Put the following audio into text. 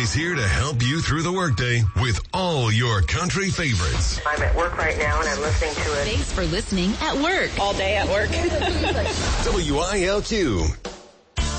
always here to help you through the workday with all your country favorites. I'm at work right now and I'm listening to it. Thanks for listening at work. All day at work. WILQ.